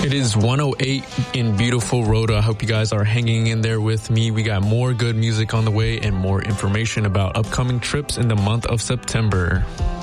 It is 1:08 in beautiful Rhoda. I hope you guys are hanging in there with me. We got more good music on the way and more information about upcoming trips in the month of September.